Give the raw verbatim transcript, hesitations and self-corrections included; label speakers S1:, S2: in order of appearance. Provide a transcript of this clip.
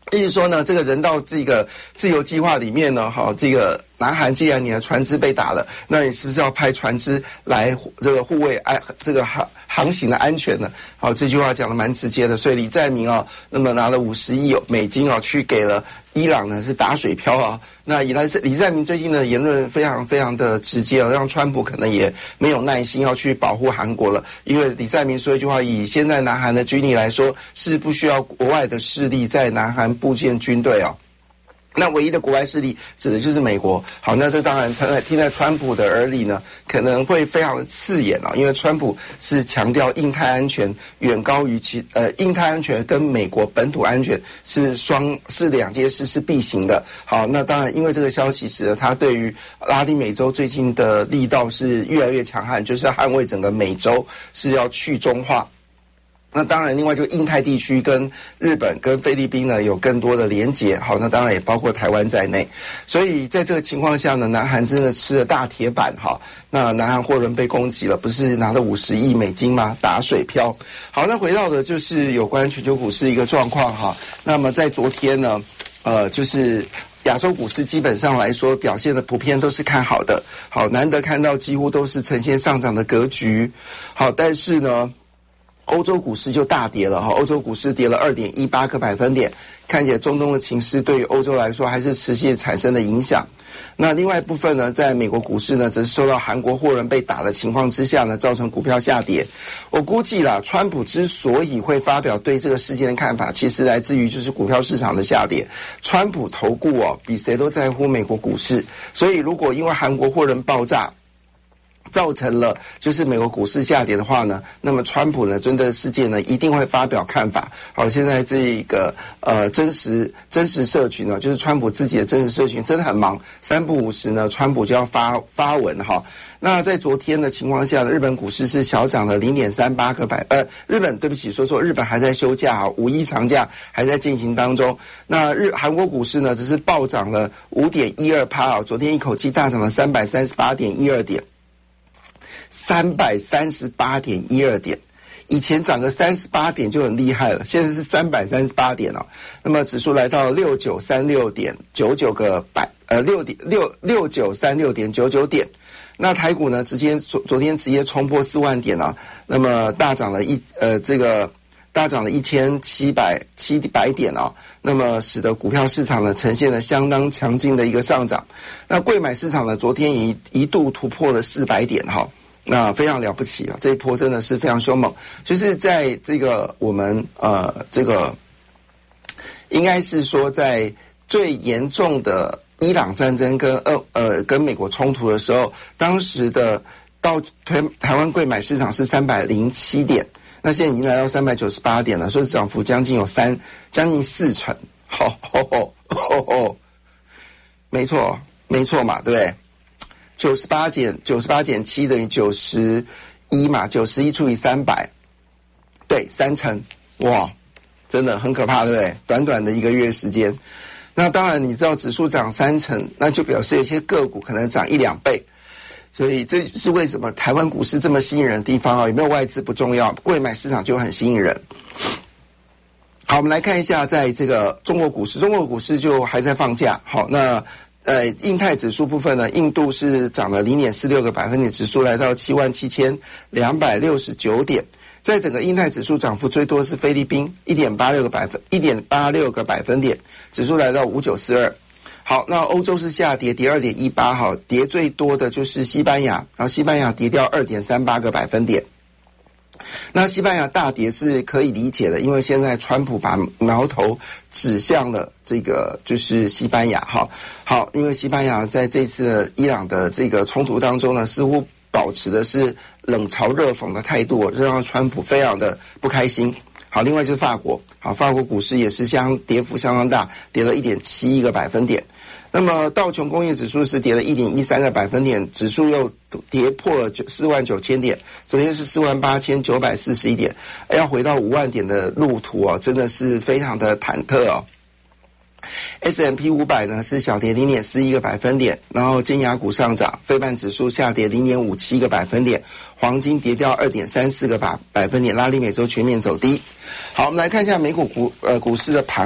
S1: 意思说呢，这个人道这个自由计划里面呢，好，这个南韩既然你的船只被打了，那你是不是要派船只来这个护卫安这个航航行的安全呢？好，这句话讲的蛮直接的，所以李在明啊，那么拿了五十亿美金啊，去给了伊朗呢是打水漂啊。那以来李在明最近的言论非常非常的直接啊，让川普可能也没有耐心要去保护韩国了，因为李在明说一句话，以现在南韩的军力来说，是不需要国外的势力在南韩部建军队啊。那唯一的国外势力指的就是美国。好，那这当然听在川普的耳里呢，可能会非常的刺眼啊，因为川普是强调印太安全远高于其呃印太安全跟美国本土安全是双是两件事是并行的。好，那当然因为这个消息使得他对于拉丁美洲最近的力道是越来越强悍，就是要捍卫整个美洲是要去中化。那当然另外就印太地区跟日本跟菲律宾呢有更多的连结，好，那当然也包括台湾在内。所以在这个情况下呢，南韩真的吃了大铁板哈。那南韩货轮被攻击了，不是拿了五十亿美金吗？打水漂。好，那回到的就是有关全球股市一个状况哈。那么在昨天呢，呃，就是亚洲股市基本上来说表现的普遍都是看好的，好，难得看到几乎都是呈现上涨的格局。好，但是呢，欧洲股市就大跌了哈，欧洲股市跌了 二点一八 个百分点，看起来中东的情势对于欧洲来说还是持续产生的影响。那另外一部分呢，在美国股市呢，则是受到韩国货轮被打的情况之下呢，造成股票下跌。我估计啦，川普之所以会发表对这个事件的看法，其实来自于就是股票市场的下跌。川普投顾哦，比谁都在乎美国股市，所以如果因为韩国货轮爆炸造成了就是美国股市下跌的话呢，那么川普呢针对事件呢一定会发表看法。好，现在这个呃真实真实社群呢，就是川普自己的真实社群真的很忙，三不五时呢川普就要发发文哈。那在昨天的情况下呢，日本股市是小涨了 零点三八 个百呃日本对不起说错，日本还在休假啊，五一长假还在进行当中。那日韩国股市呢只是暴涨了 五点一二 啊，昨天一口气大涨了 三百三十八点一二 点。三百三十八点一二 点，以前涨个三十八点就很厉害了，现在是三百三十八点哦。那么指数来到六九三六点九九个百呃六点六六九三六点九九点。那台股呢，直接昨昨天直接冲破四万点啊，那么大涨了一呃这个大涨了一千七百七百点啊，那么使得股票市场呢呈现了相当强劲的一个上涨。那柜买市场呢，昨天一一度突破了四百点哈。那非常了不起啊！这一波真的是非常凶猛，就是在这个我们呃这个应该是说在最严重的伊朗战争跟呃呃跟美国冲突的时候，当时的到台台湾柜买市场是三百零七点，那现在已经来到三百九十八点了，所以涨幅将近有三将近四成，吼吼吼吼吼，没错没错嘛，对不对？九十八减九十八减七等于九十一嘛，九十一除以三百，对，三成，哇，真的很可怕，对不对？短短的一个月时间，那当然你知道指数涨三成，那就表示有些个股可能涨一两倍，所以这是为什么台湾股市这么吸引人的地方啊？有没有外资不重要，柜买市场就很吸引人。好，我们来看一下，在这个中国股市，中国股市就还在放假。好，那。呃，印太指数部分呢，印度是涨了 零点四六 个百分点，指数来到 七万七千两百六十九 点。在整个印太指数涨幅最多是菲律宾 一点八六 个百分 一点八六 个百分点，指数来到五九四二。好，那欧洲是下跌，跌 二点一八， 好，跌最多的就是西班牙，然后西班牙跌掉 二点三八 个百分点。那西班牙大跌是可以理解的，因为现在川普把矛头指向了这个就是西班牙哈。好，因为西班牙在这次伊朗的这个冲突当中呢，似乎保持的是冷嘲热讽的态度，让川普非常的不开心。好，另外就是法国，好，法国股市也是相跌幅相当大，跌了 一点七一 个百分点。那么道琼工业指数是跌了 一点一三 个百分点，指数又跌破了四万九千点，昨天是四万八千九百四十一点，要回到五万点的路途啊，真的是非常的忐忑哦。S and P 五百 呢是小跌 零点四一 个百分点，然后尖牙股上涨，费半指数下跌 零点五七 个百分点，黄金跌掉 二点三四 个百百分点，拉力美洲全面走低。好，我们来看一下美股股呃股市的盘。